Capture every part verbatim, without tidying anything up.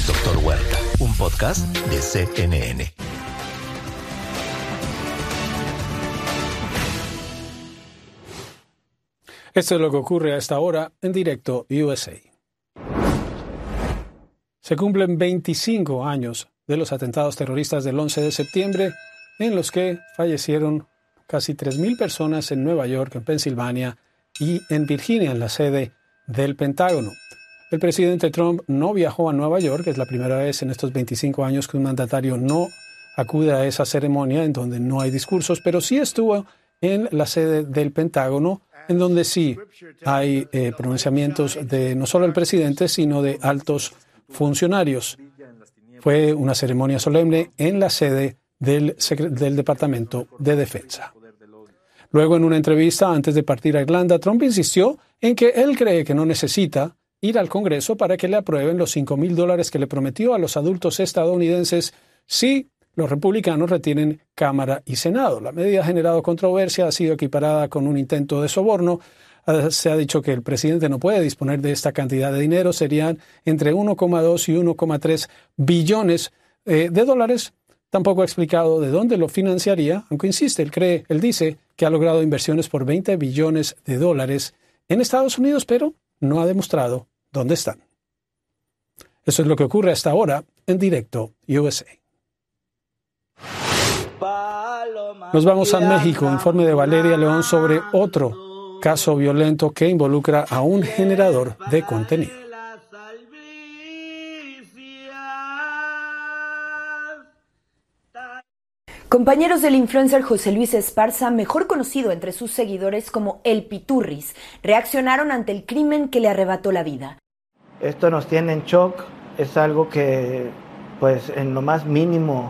Doctor Huerta, un podcast de C N N. Esto es lo que ocurre a esta hora en directo U S A. Se cumplen veinticinco años de los atentados terroristas del once de septiembre, en los que fallecieron casi tres mil personas en Nueva York, en Pensilvania y en Virginia, en la sede del Pentágono. El presidente Trump no viajó a Nueva York, es la primera vez en estos veinticinco años que un mandatario no acude a esa ceremonia en donde no hay discursos, pero sí estuvo en la sede del Pentágono, en donde sí hay eh, pronunciamientos de no solo el presidente, sino de altos funcionarios. Fue una ceremonia solemne en la sede del, del Departamento de Defensa. Luego, en una entrevista antes de partir a Irlanda, Trump insistió en que él cree que no necesita ir al Congreso para que le aprueben los cinco mil dólares que le prometió a los adultos estadounidenses si los republicanos retienen Cámara y Senado. La medida ha generado controversia, ha sido equiparada con un intento de soborno. Se ha dicho que el presidente no puede disponer de esta cantidad de dinero. Serían entre uno coma dos y uno coma tres billones eh, de dólares. Tampoco ha explicado de dónde lo financiaría, aunque insiste, él cree, él dice que ha logrado inversiones por veinte billones de dólares en Estados Unidos, pero no ha demostrado dónde están. Eso es lo que ocurre hasta ahora en directo U S A. Nos vamos a México. Informe de Valeria León sobre otro caso violento que involucra a un generador de contenido. Compañeros del influencer José Luis Esparza, mejor conocido entre sus seguidores como El Piturris, reaccionaron ante el crimen que le arrebató la vida. Esto nos tiene en shock, es algo que pues en lo más mínimo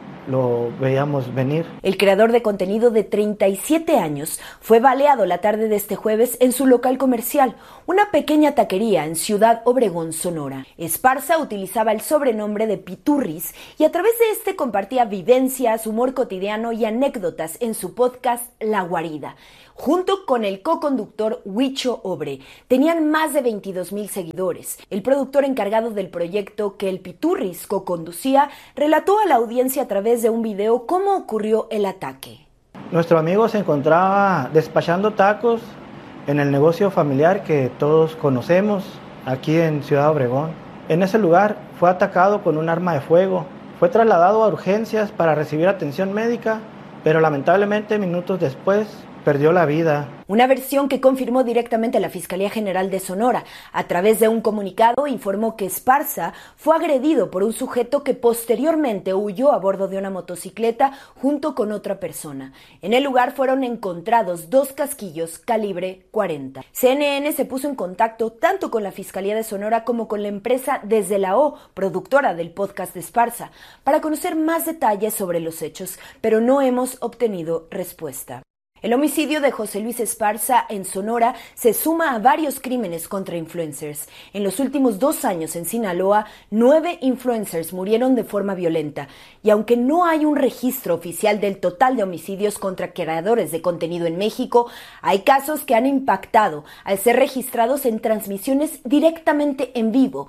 lo veíamos venir. El creador de contenido de treinta y siete años fue baleado la tarde de este jueves en su local comercial, una pequeña taquería en Ciudad Obregón, Sonora. Esparza utilizaba el sobrenombre de Piturris y a través de este compartía vivencias, humor cotidiano y anécdotas en su podcast La Guarida. Junto con el coconductor Huicho Obre, tenían más de veintidós mil seguidores. El productor encargado del proyecto que El Piturris coconducía relató a la audiencia a través de un video cómo ocurrió el ataque. Nuestro amigo se encontraba despachando tacos en el negocio familiar que todos conocemos aquí en Ciudad Obregón. En ese lugar fue atacado con un arma de fuego. Fue trasladado a urgencias para recibir atención médica, pero lamentablemente minutos después perdió la vida. Una versión que confirmó directamente la Fiscalía General de Sonora. A través de un comunicado informó que Esparza fue agredido por un sujeto que posteriormente huyó a bordo de una motocicleta junto con otra persona. En el lugar fueron encontrados dos casquillos calibre cuarenta. C N N se puso en contacto tanto con la Fiscalía de Sonora como con la empresa Desde la O, productora del podcast de Esparza, para conocer más detalles sobre los hechos, pero no hemos obtenido respuesta. El homicidio de José Luis Esparza en Sonora se suma a varios crímenes contra influencers. En los últimos dos años en Sinaloa, nueve influencers murieron de forma violenta. Y aunque no hay un registro oficial del total de homicidios contra creadores de contenido en México, hay casos que han impactado al ser registrados en transmisiones directamente en vivo.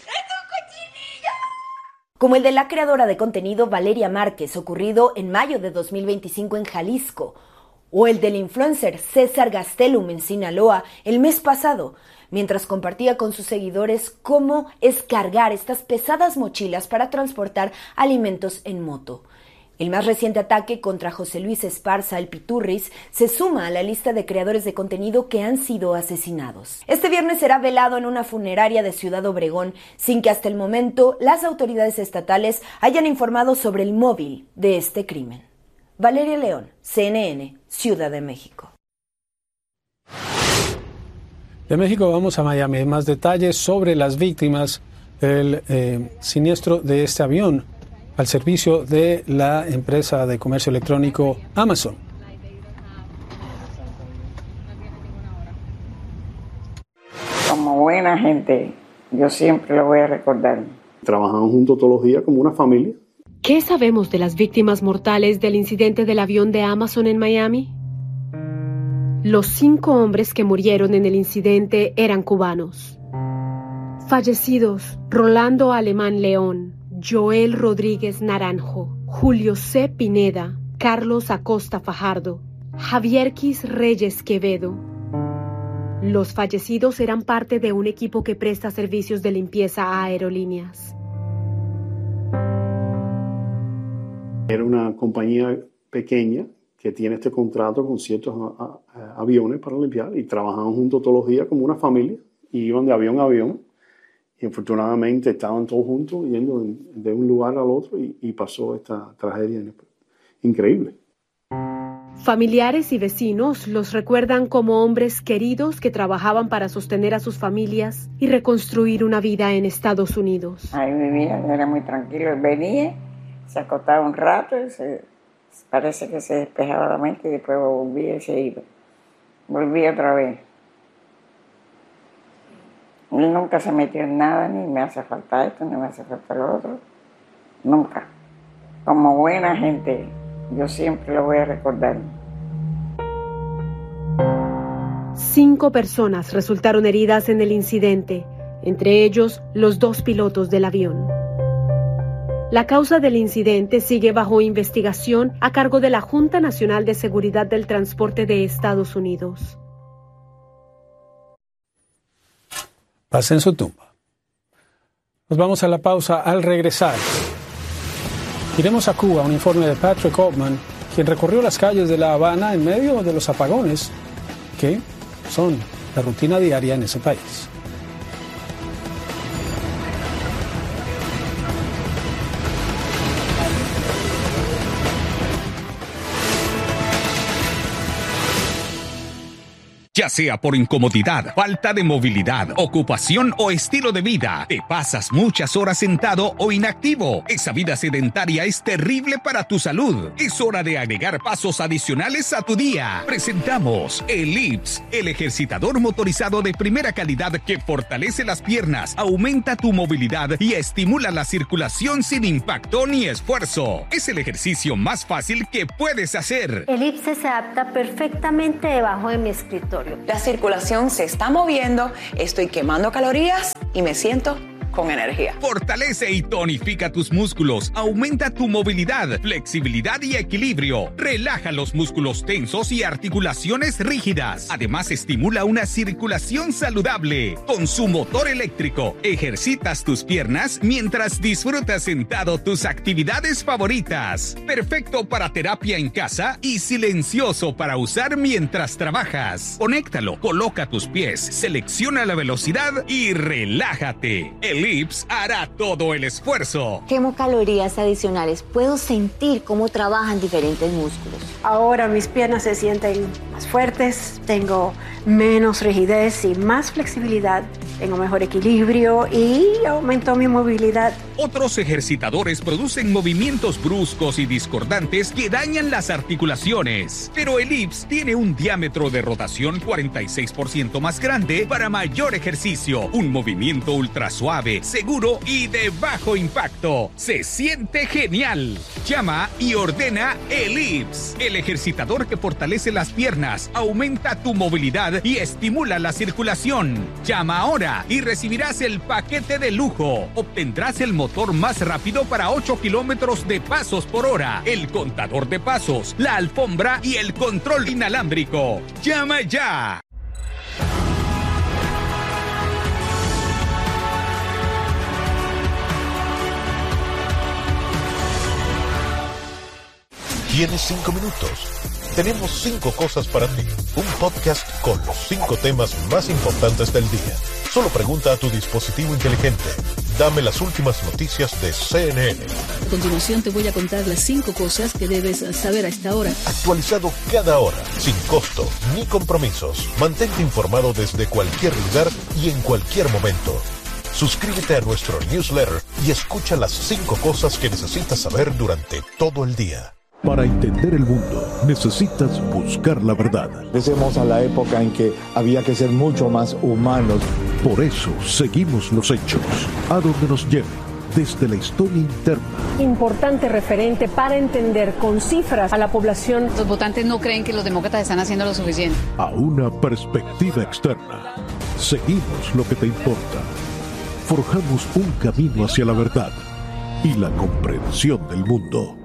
Como el de la creadora de contenido Valeria Márquez, ocurrido en mayo de dos mil veinticinco en Jalisco. O el del influencer César Gastelum en Sinaloa el mes pasado, mientras compartía con sus seguidores cómo es cargar estas pesadas mochilas para transportar alimentos en moto. El más reciente ataque contra José Luis Esparza, El Piturris, se suma a la lista de creadores de contenido que han sido asesinados. Este viernes será velado en una funeraria de Ciudad Obregón, sin que hasta el momento las autoridades estatales hayan informado sobre el móvil de este crimen. Valeria León, C N N, Ciudad de México. De México vamos a Miami. Hay más detalles sobre las víctimas del eh, siniestro de este avión al servicio de la empresa de comercio electrónico Amazon. Como buena gente, yo siempre lo voy a recordar. Trabajamos juntos todos los días como una familia. ¿Qué sabemos de las víctimas mortales del incidente del avión de Amazon en Miami? Los cinco hombres que murieron en el incidente eran cubanos. Fallecidos: Rolando Alemán León, Joel Rodríguez Naranjo, Julio C. Pineda, Carlos Acosta Fajardo, Javier Quis Reyes Quevedo. Los fallecidos eran parte de un equipo que presta servicios de limpieza a aerolíneas. Era una compañía pequeña que tiene este contrato con ciertos a, a, aviones para limpiar y trabajaban juntos todos los días como una familia y iban de avión a avión y afortunadamente estaban todos juntos yendo de, de un lugar al otro y, y pasó esta tragedia increíble. Familiares y vecinos los recuerdan como hombres queridos que trabajaban para sostener a sus familias y reconstruir una vida en Estados Unidos. Ahí vivía, era muy tranquilo, venía, se acostaba un rato y se, parece que se despejaba la mente y después volvía y se iba. Volvía otra vez. Él nunca se metió en nada, ni me hace falta esto, ni me hace falta lo otro. Nunca. Como buena gente, yo siempre lo voy a recordar. Cinco personas resultaron heridas en el incidente, entre ellos los dos pilotos del avión. La causa del incidente sigue bajo investigación a cargo de la Junta Nacional de Seguridad del Transporte de Estados Unidos. Paz en su tumba. Nos vamos a la pausa. Al regresar, iremos a Cuba, un informe de Patrick Altman, quien recorrió las calles de La Habana en medio de los apagones que son la rutina diaria en ese país. Ya sea por incomodidad, falta de movilidad, ocupación o estilo de vida, te pasas muchas horas sentado o inactivo. Esa vida sedentaria es terrible para tu salud. Es hora de agregar pasos adicionales a tu día. Presentamos el I P S, el ejercitador motorizado de primera calidad que fortalece las piernas, aumenta tu movilidad y estimula la circulación sin impacto ni esfuerzo. Es el ejercicio más fácil que puedes hacer. El I P S se adapta perfectamente debajo de mi escritorio. La circulación se está moviendo, estoy quemando calorías y me siento con energía. Fortalece y tonifica tus músculos, aumenta tu movilidad, flexibilidad y equilibrio, relaja los músculos tensos y articulaciones rígidas. Además, estimula una circulación saludable. Con su motor eléctrico, ejercitas tus piernas mientras disfrutas sentado tus actividades favoritas. Perfecto para terapia en casa y silencioso para usar mientras trabajas. Conéctalo, coloca tus pies, selecciona la velocidad y relájate. El I P S hará todo el esfuerzo. Quemo calorías adicionales. Puedo sentir cómo trabajan diferentes músculos. Ahora mis piernas se sienten más fuertes, tengo menos rigidez y más flexibilidad, tengo mejor equilibrio y aumentó mi movilidad. Otros ejercitadores producen movimientos bruscos y discordantes que dañan las articulaciones. Pero el I P S tiene un diámetro de rotación cuarenta y seis por ciento más grande para mayor ejercicio. Un movimiento ultra suave, seguro y de bajo impacto. Se siente genial. Llama y ordena el I P S, el ejercitador que fortalece las piernas, aumenta tu movilidad y estimula la circulación. Llama ahora y recibirás el paquete de lujo. Obtendrás el motor más rápido para ocho kilómetros de pasos por hora, el contador de pasos, la alfombra y el control inalámbrico. ¡Llama ya! Tienes cinco minutos. Tenemos cinco cosas para ti. Un podcast con los cinco temas más importantes del día. Solo pregunta a tu dispositivo inteligente. Dame las últimas noticias de C N N. A continuación te voy a contar las cinco cosas que debes saber a esta hora. Actualizado cada hora, sin costo ni compromisos. Mantente informado desde cualquier lugar y en cualquier momento. Suscríbete a nuestro newsletter y escucha las cinco cosas que necesitas saber durante todo el día. Para entender el mundo, necesitas buscar la verdad. Regresemos a la época en que había que ser mucho más humanos. Por eso seguimos los hechos, a donde nos lleven, desde la historia interna. Importante referente para entender con cifras a la población. Los votantes no creen que los demócratas están haciendo lo suficiente. A una perspectiva externa. Seguimos lo que te importa. forjamos un camino hacia la verdad y la comprensión del mundo.